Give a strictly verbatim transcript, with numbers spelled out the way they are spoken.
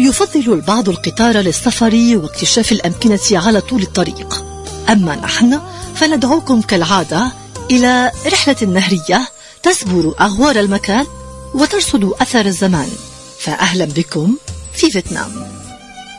يفضل البعض القطار للسفر واكتشاف الأمكنة على طول الطريق، أما نحن فندعوكم كالعادة إلى رحلة نهرية تسبر أغوار المكان وترصد أثر الزمان. فأهلا بكم في فيتنام.